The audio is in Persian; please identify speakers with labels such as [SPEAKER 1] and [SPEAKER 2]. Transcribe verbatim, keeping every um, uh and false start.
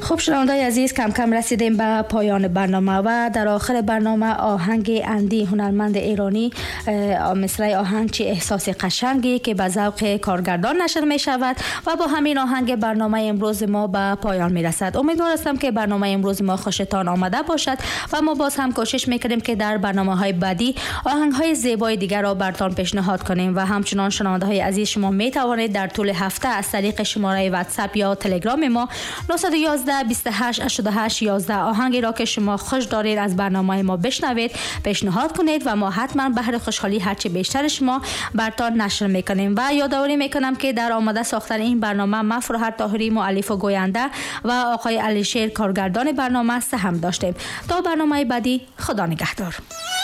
[SPEAKER 1] خب شنوندای عزیز، کم کم رسیدیم به پایان برنامه و در آخر برنامه آهنگ اندی هنرمند ایرانی، مصرع آهنگ چه احساس قشنگی که به ذوق کارگردان نشر می شود و با همین آهنگ برنامه امروز ما به پایان می رسد. امیدوار هستم که برنامه امروز ما خوشتان آمده باشد و ما باز هم کوشش میکنیم که در برنامه های بعدی آهنگ های زیبای دیگر را براتون پیشنهاد کنیم و همچنان شنونده های عزیز شما می توانید در طول هفته از طریق شماره واتساپ یا تلگرام ما نه یک یک بیست و هشت هشتاد و هشت یازده آهنگی را که شما خوش دارید از برنامه ما بشنوید پیشنهاد کنید و ما حتما بهر خوشحالی هرچی بیشتر شما براتون نشر میکنیم. و یادآوری میکنم که در آماده ساختن این برنامه ما فرحت طاهری مؤلف و گوینده و آقای علیشیر کارگردان برنامه سهم داشتیم. تا برنامه بعدی، خدا نگهدار.